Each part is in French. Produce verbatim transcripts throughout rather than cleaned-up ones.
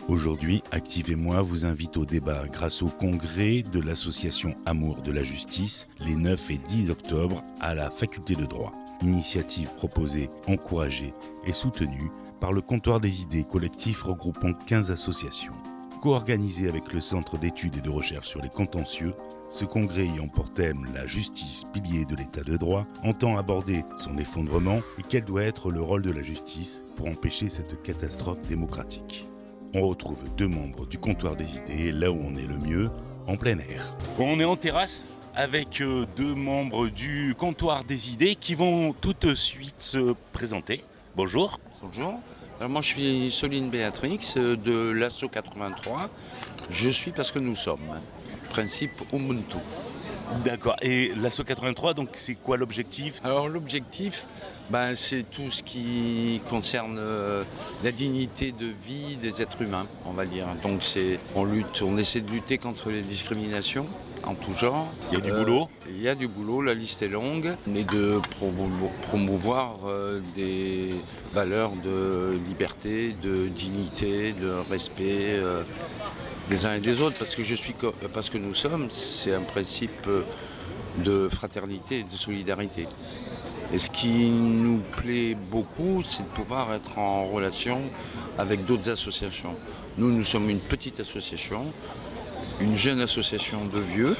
Aujourd'hui, Active et moi vous invite au débat grâce au congrès de l'association Amour de la Justice les neuf et dix octobre à la faculté de droit. Initiative proposée, encouragée et soutenue par le Comptoir des idées collectif regroupant quinze associations. Co-organisé avec le Centre d'études et de recherche sur les contentieux, ce congrès ayant pour thème la justice, pilier de l'état de droit, entend aborder son effondrement et quel doit être le rôle de la justice pour empêcher cette catastrophe démocratique. On retrouve deux membres du Comptoir des idées, là où on est le mieux, en plein air. On est en terrasse avec deux membres du Comptoir des idées qui vont tout de suite se présenter. Bonjour. Bonjour. Alors moi je suis Soline Béatrix de l'Asso quatre-vingt-trois. Je suis parce que nous sommes. Principe Ubuntu. D'accord. Et l'Asso quatre-vingt-trois, donc c'est quoi l'objectif ? Alors l'objectif, ben, c'est tout ce qui concerne euh, la dignité de vie des êtres humains, on va dire. Donc c'est, on lutte, on essaie de lutter contre les discriminations en tout genre. Il y a du euh, boulot. Il y a du boulot, la liste est longue, et de promouvoir euh, des valeurs de liberté, de dignité, de respect euh, des uns et des autres, parce que je suis, parce que nous sommes, c'est un principe de fraternité et de solidarité. Et ce qui nous plaît beaucoup, c'est de pouvoir être en relation avec d'autres associations. Nous, nous sommes une petite association, une jeune association de vieux,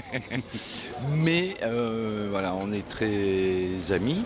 mais euh, voilà, on est très amis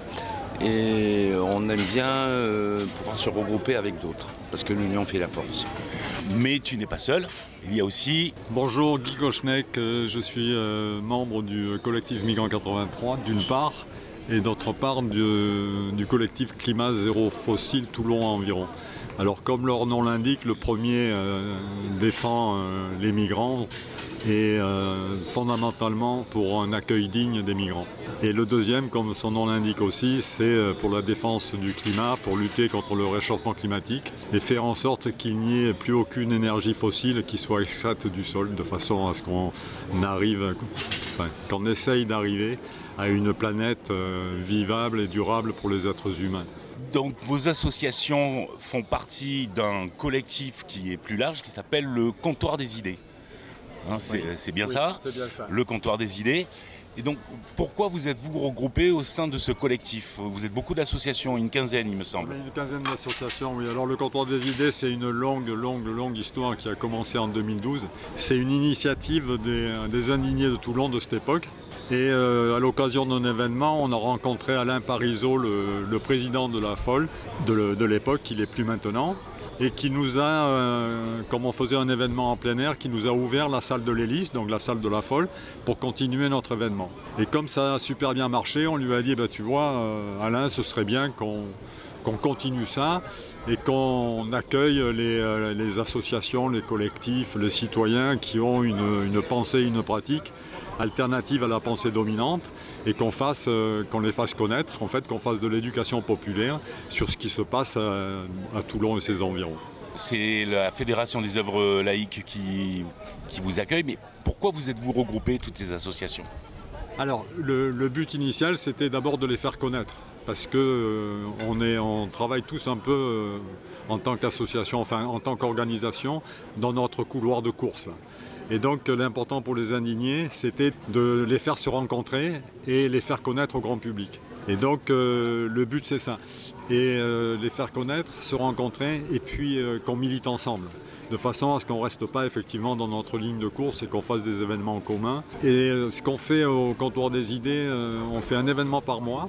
et on aime bien euh, pouvoir se regrouper avec d'autres, parce que l'union fait la force. Mais tu n'es pas seul, il y a aussi... Bonjour, Guy Kochnek, je suis euh, membre du collectif Migrants quatre-vingt-trois d'une part, et d'autre part du, du collectif Climat Zéro Fossile Toulon Environ. Alors comme leur nom l'indique, le premier euh, défend euh, les migrants et euh, fondamentalement pour un accueil digne des migrants. Et le deuxième, comme son nom l'indique aussi, c'est pour la défense du climat, pour lutter contre le réchauffement climatique et faire en sorte qu'il n'y ait plus aucune énergie fossile qui soit extraite du sol, de façon à ce qu'on arrive, enfin, qu'on essaye d'arriver à une planète euh, vivable et durable pour les êtres humains. Donc vos associations font partie d'un collectif qui est plus large, qui s'appelle le Comptoir des idées. Hein, c'est, oui. c'est, bien, oui, ça, c'est bien ça, le Comptoir des idées. Et donc, pourquoi vous êtes-vous regroupés au sein de ce collectif ? Vous êtes beaucoup d'associations, une quinzaine, il me semble. On est une quinzaine d'associations, oui. Alors, le Comptoir des idées, c'est une longue, longue, longue histoire qui a commencé en deux mille douze. C'est une initiative des, des indignés de Toulon de cette époque. Et euh, à l'occasion d'un événement, on a rencontré Alain Parizeau, le, le président de la F O L de, de l'époque, qui n'est plus maintenant, et qui nous a, euh, comme on faisait un événement en plein air, qui nous a ouvert la salle de l'Hélice, donc la salle de la F O L, pour continuer notre événement. Et comme ça a super bien marché, on lui a dit, bah, tu vois, euh, Alain, ce serait bien qu'on, qu'on continue ça et qu'on accueille les, euh, les associations, les collectifs, les citoyens qui ont une, une pensée, une pratique alternative à la pensée dominante et qu'on fasse, euh, qu'on les fasse connaître, en fait, qu'on fasse de l'éducation populaire sur ce qui se passe à, à Toulon et ses environs. C'est la Fédération des œuvres laïques qui, qui vous accueille, mais pourquoi vous êtes-vous regroupés, toutes ces associations ? Alors, le, le but initial, c'était d'abord de les faire connaître, parce que euh, on, est, on travaille tous un peu euh, en tant qu'association, enfin en tant qu'organisation, dans notre couloir de course, là. Et donc l'important pour les indignés, c'était de les faire se rencontrer et les faire connaître au grand public. Et donc euh, le but c'est ça, et euh, les faire connaître, se rencontrer et puis euh, qu'on milite ensemble, de façon à ce qu'on ne reste pas effectivement dans notre ligne de course et qu'on fasse des événements en commun. Et euh, ce qu'on fait au Comptoir des idées, euh, on fait un événement par mois,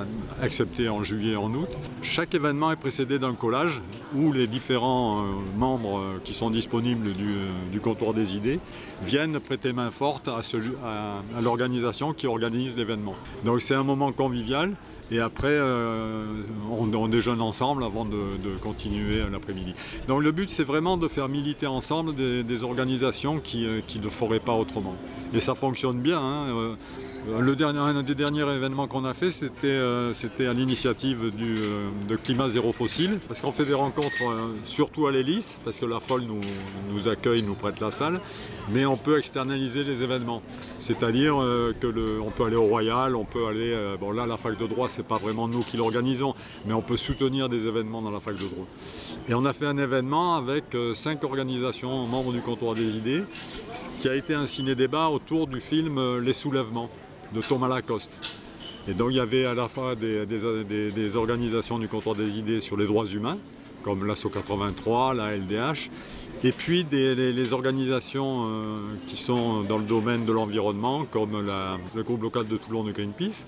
excepté en juillet et en août. Chaque événement est précédé d'un collage où les différents euh, membres euh, qui sont disponibles du, euh, du Comptoir des idées viennent prêter main forte à, celui, à, à l'organisation qui organise l'événement. Donc c'est un moment convivial et après euh, on, on déjeune ensemble avant de, de continuer l'après-midi. Donc le but c'est vraiment de faire militer ensemble des, des organisations qui, euh, qui ne feraient pas autrement. Et ça fonctionne bien, hein. Le dernier, un des derniers événements qu'on a fait, c'était euh, c'était à l'initiative du, euh, de Climat Zéro Fossile, parce qu'on fait des rencontres euh, surtout à l'hélice, parce que la Folle nous, nous accueille, nous prête la salle, mais on peut externaliser les événements. C'est-à-dire euh, que le, on peut aller au Royal, on peut aller... Euh, bon là, la fac de droit, c'est pas vraiment nous qui l'organisons, mais on peut soutenir des événements dans la fac de droit. Et on a fait un événement avec euh, cinq organisations membres du comptoir des idées, qui a été un ciné-débat autour du film euh, Les Soulèvements de Thomas Lacoste. Et donc il y avait à la fois des, des, des, des organisations du comptoir des idées sur les droits humains, comme l'Asso quatre-vingt-trois, la L D H, et puis des, les, les organisations euh, qui sont dans le domaine de l'environnement, comme la, le groupe local de Toulon de Greenpeace,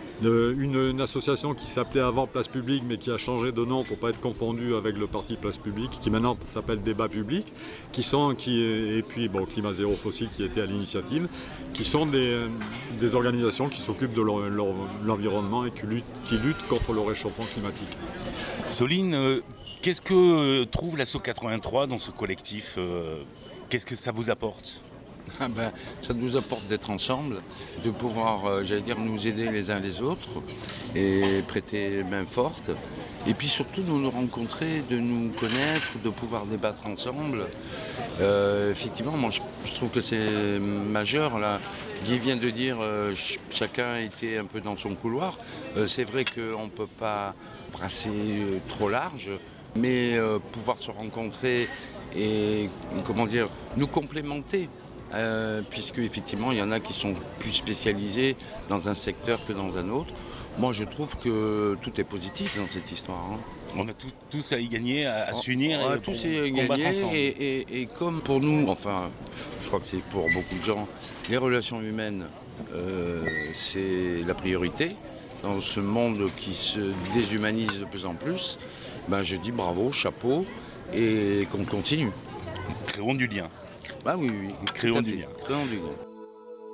Une, une association qui s'appelait avant Place Publique mais qui a changé de nom pour ne pas être confondue avec le parti Place Publique, qui maintenant s'appelle Débat Public, qui sont, qui, et puis bon, Climat Zéro Fossile qui était à l'initiative, qui sont des, des organisations qui s'occupent de leur, leur, l'environnement et qui luttent, qui luttent contre le réchauffement climatique. Soline, euh, qu'est-ce que euh, trouve l'Asso quatre-vingt-trois dans ce collectif euh, Qu'est-ce que ça vous apporte ? Ah ben, ça nous apporte d'être ensemble, de pouvoir, euh, j'allais dire, nous aider les uns les autres et prêter main forte. Et puis surtout de nous rencontrer, de nous connaître, de pouvoir débattre ensemble. Euh, effectivement, moi je, je trouve que c'est majeur. Là. Guy vient de dire euh, ch- chacun était un peu dans son couloir. Euh, c'est vrai qu'on ne peut pas brasser euh, trop large, mais euh, pouvoir se rencontrer et comment dire, nous complémenter. Euh, puisque effectivement il y en a qui sont plus spécialisés dans un secteur que dans un autre. Moi je trouve que tout est positif dans cette histoire. Hein. On a tout, tous à y gagner, à, à s'unir on et a pour tous à y combattre gagner ensemble. et, et, et comme pour nous, enfin je crois que c'est pour beaucoup de gens, les relations humaines euh, c'est la priorité. Dans ce monde qui se déshumanise de plus en plus, ben, je dis bravo, chapeau et qu'on continue. Créons du lien. Bah oui, oui. Créons du lien. Créons du lien.